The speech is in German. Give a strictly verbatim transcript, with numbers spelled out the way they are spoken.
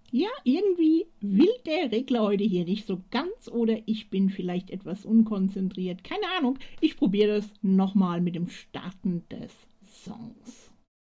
Ja, irgendwie will der Regler heute hier nicht so ganz oder ich bin vielleicht etwas unkonzentriert. Keine Ahnung. Ich probiere das nochmal mit dem Starten des Songs.